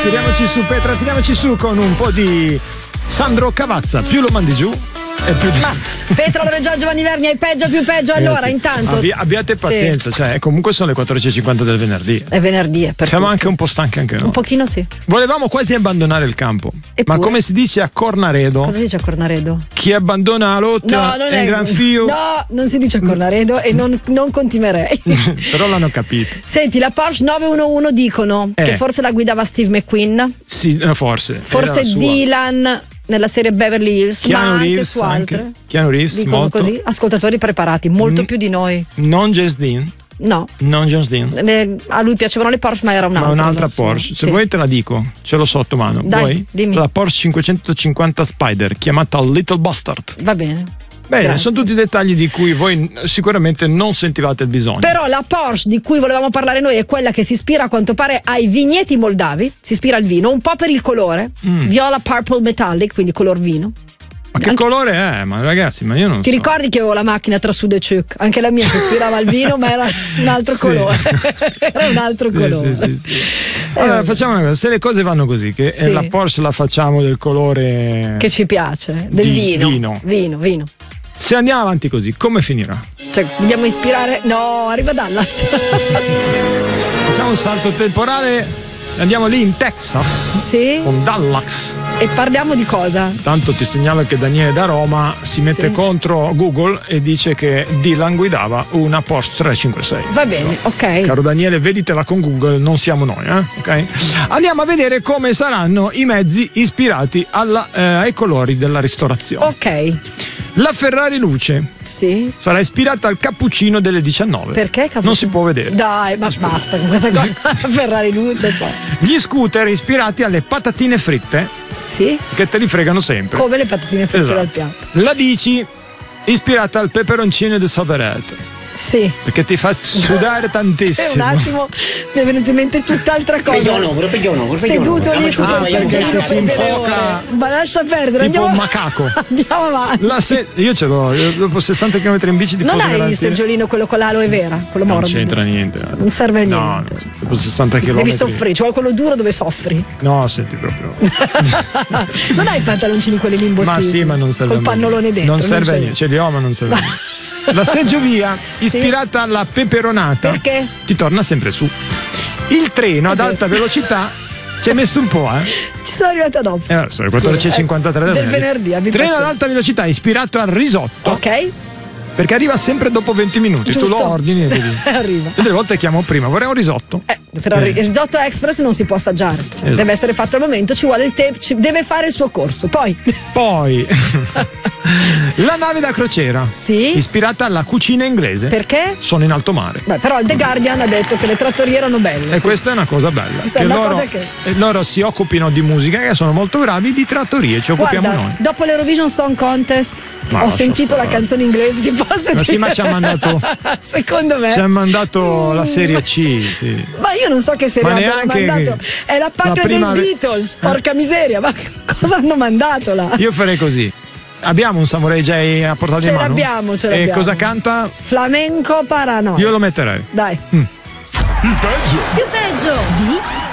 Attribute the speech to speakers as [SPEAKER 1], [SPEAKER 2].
[SPEAKER 1] Tiriamoci su, Petra, tiriamoci su con un po' di Sandro Cavazza. Più lo mandi giù e più.
[SPEAKER 2] Ma Petra, allora Giovanni Verni, hai peggio più peggio. Allora,
[SPEAKER 1] ragazzi,
[SPEAKER 2] intanto
[SPEAKER 1] abbiate pazienza, cioè comunque sono le 14:50 del venerdì.
[SPEAKER 2] È venerdì, è per
[SPEAKER 1] Siamo
[SPEAKER 2] tutti.
[SPEAKER 1] anche un po' stanchi anche noi.
[SPEAKER 2] Un pochino sì.
[SPEAKER 1] Volevamo quasi abbandonare il campo.
[SPEAKER 2] Eppure?
[SPEAKER 1] Ma come si dice a Cornaredo?
[SPEAKER 2] Cosa dice a Cornaredo?
[SPEAKER 1] Chi abbandona la lotta
[SPEAKER 2] non
[SPEAKER 1] è in gran fio.
[SPEAKER 2] No, non si dice a Cornaredo e non continuerei.
[SPEAKER 1] Però l'hanno capito.
[SPEAKER 2] Senti, la Porsche 911 dicono che forse la guidava Steve McQueen.
[SPEAKER 1] Sì, forse.
[SPEAKER 2] Forse
[SPEAKER 1] era sua.
[SPEAKER 2] Dylan nella serie Beverly Hills,
[SPEAKER 1] Keanu
[SPEAKER 2] ma anche
[SPEAKER 1] Reeves,
[SPEAKER 2] su altre.
[SPEAKER 1] anche. Keanu Reeves,
[SPEAKER 2] dicono
[SPEAKER 1] molto.
[SPEAKER 2] così, ascoltatori preparati, molto più di noi.
[SPEAKER 1] Non James Dean.
[SPEAKER 2] No.
[SPEAKER 1] Non James Dean.
[SPEAKER 2] A lui piacevano le Porsche, ma era un'altra.
[SPEAKER 1] Ma un'altra Porsche. Se vuoi te la dico, ce l'ho sotto mano.
[SPEAKER 2] Dai,
[SPEAKER 1] vuoi?
[SPEAKER 2] dimmi.
[SPEAKER 1] La Porsche 550 Spider, chiamata Little Bastard.
[SPEAKER 2] Va bene.
[SPEAKER 1] Bene,
[SPEAKER 2] Grazie.
[SPEAKER 1] sono tutti dettagli di cui voi sicuramente non sentivate il bisogno.
[SPEAKER 2] Però la Porsche di cui volevamo parlare noi è quella che si ispira a quanto pare ai vigneti moldavi, si ispira al vino, un po' per il colore, viola purple metallic, quindi color vino.
[SPEAKER 1] Ma che colore è? Ma ragazzi, ma io non
[SPEAKER 2] Ti
[SPEAKER 1] so.
[SPEAKER 2] ricordi che avevo la macchina tra Sud e Ciuc? Anche la mia si ispirava al vino, ma era un altro
[SPEAKER 1] Sì.
[SPEAKER 2] colore. Era un altro colore.
[SPEAKER 1] Sì. Allora facciamo una cosa, se le cose vanno così, che
[SPEAKER 2] Sì.
[SPEAKER 1] la Porsche la facciamo del colore
[SPEAKER 2] Che ci piace, del
[SPEAKER 1] Vino.
[SPEAKER 2] Vino.
[SPEAKER 1] Se andiamo avanti così, come finirà?
[SPEAKER 2] Cioè, dobbiamo ispirare. No, arriva Dallas.
[SPEAKER 1] Facciamo un salto temporale, andiamo lì in Texas
[SPEAKER 2] Sì.
[SPEAKER 1] con Dallas.
[SPEAKER 2] E parliamo di cosa?
[SPEAKER 1] Tanto ti segnalo che Daniele da Roma si mette
[SPEAKER 2] Sì.
[SPEAKER 1] contro Google e dice che Dylan guidava una Porsche 356.
[SPEAKER 2] Va bene, ok.
[SPEAKER 1] Caro Daniele, veditela con Google, non siamo noi, ok? Andiamo a vedere come saranno i mezzi ispirati ai colori della ristorazione.
[SPEAKER 2] Ok.
[SPEAKER 1] La Ferrari Luce
[SPEAKER 2] Sì.
[SPEAKER 1] sarà ispirata al cappuccino delle 19.
[SPEAKER 2] Perché cappuccino?
[SPEAKER 1] Non si può vedere.
[SPEAKER 2] Dai, ma basta con questa cosa. Ferrari luce poi.
[SPEAKER 1] Gli scooter ispirati alle patatine fritte
[SPEAKER 2] Sì.
[SPEAKER 1] che te li fregano sempre.
[SPEAKER 2] Come le patatine fritte
[SPEAKER 1] Esatto.
[SPEAKER 2] dal piatto.
[SPEAKER 1] La bici ispirata al peperoncino di Saverette
[SPEAKER 2] Sì.
[SPEAKER 1] perché ti fa sudare
[SPEAKER 2] E
[SPEAKER 1] tantissimo.
[SPEAKER 2] un attimo mi è venuta in mente tutt'altra cosa. Seduto lì su quel
[SPEAKER 1] perché
[SPEAKER 2] seggiolino
[SPEAKER 1] si
[SPEAKER 2] per delle
[SPEAKER 1] infoca
[SPEAKER 2] ore. Ma lascia perdere.
[SPEAKER 1] tipo
[SPEAKER 2] Andiamo
[SPEAKER 1] un macaco.
[SPEAKER 2] Andiamo avanti.
[SPEAKER 1] Io ce l'ho, dopo 60 km in bici ti
[SPEAKER 2] Non
[SPEAKER 1] posso
[SPEAKER 2] hai il
[SPEAKER 1] garantire.
[SPEAKER 2] seggiolino quello con l'aloe vera, quello
[SPEAKER 1] Non
[SPEAKER 2] morbido.
[SPEAKER 1] c'entra niente.
[SPEAKER 2] Non serve a
[SPEAKER 1] No,
[SPEAKER 2] niente.
[SPEAKER 1] dopo 60 km.
[SPEAKER 2] Devi soffrire, cioè quello duro dove soffri.
[SPEAKER 1] No, senti proprio.
[SPEAKER 2] Non hai i pantaloncini quelli lì imbottiti?
[SPEAKER 1] Ma sì, ma non serve
[SPEAKER 2] Col
[SPEAKER 1] a niente.
[SPEAKER 2] pannolone dentro.
[SPEAKER 1] Non serve a
[SPEAKER 2] c'è.
[SPEAKER 1] niente, ce li ho ma non serve a niente. La seggiovia ispirata alla peperonata
[SPEAKER 2] Perché?
[SPEAKER 1] ti torna sempre su. Il treno ad alta velocità ci hai messo un po',
[SPEAKER 2] Ci sono arrivata dopo.
[SPEAKER 1] sono le 14:53
[SPEAKER 2] del venerdì, abbi
[SPEAKER 1] Treno ad
[SPEAKER 2] pazienza.
[SPEAKER 1] alta velocità ispirato al risotto,
[SPEAKER 2] Ok?
[SPEAKER 1] perché arriva sempre dopo 20 minuti. Tu
[SPEAKER 2] Giusto.
[SPEAKER 1] lo ordini e vedi.
[SPEAKER 2] Arriva.
[SPEAKER 1] Io delle volte chiamo prima, vorrei un risotto.
[SPEAKER 2] Però il risotto express non si può assaggiare. Cioè,
[SPEAKER 1] Esatto.
[SPEAKER 2] deve essere fatto al momento, ci vuole il tempo, deve fare il suo corso. Poi.
[SPEAKER 1] Poi la nave da crociera
[SPEAKER 2] Sì.
[SPEAKER 1] ispirata alla cucina inglese.
[SPEAKER 2] Perché?
[SPEAKER 1] Sono in alto mare.
[SPEAKER 2] Beh, però il The Guardian ha detto che le trattorie erano belle.
[SPEAKER 1] E questa è una cosa bella.
[SPEAKER 2] Questa è una cosa che-
[SPEAKER 1] loro si occupino di musica, che sono molto bravi, di trattorie, ci occupiamo
[SPEAKER 2] Guarda,
[SPEAKER 1] noi.
[SPEAKER 2] dopo l'Eurovision Song Contest
[SPEAKER 1] Ma
[SPEAKER 2] ho
[SPEAKER 1] lascia
[SPEAKER 2] sentito
[SPEAKER 1] stare.
[SPEAKER 2] la canzone inglese, ti posso dire.
[SPEAKER 1] Ma sì, ma ci ha mandato.
[SPEAKER 2] Secondo me.
[SPEAKER 1] Ci ha mandato la serie C, sì.
[SPEAKER 2] Ma io non so che serie
[SPEAKER 1] Ma
[SPEAKER 2] abbiano
[SPEAKER 1] neanche
[SPEAKER 2] mandato. È la patria
[SPEAKER 1] la prima
[SPEAKER 2] dei Beatles, porca miseria, ma cosa hanno mandato là?
[SPEAKER 1] Io farei così. Abbiamo un Samurai J a portata di
[SPEAKER 2] Ce
[SPEAKER 1] mano?
[SPEAKER 2] l'abbiamo, ce
[SPEAKER 1] E
[SPEAKER 2] l'abbiamo.
[SPEAKER 1] cosa canta?
[SPEAKER 2] Flamenco paranoia.
[SPEAKER 1] Io lo metterei.
[SPEAKER 2] Dai.
[SPEAKER 3] Più peggio di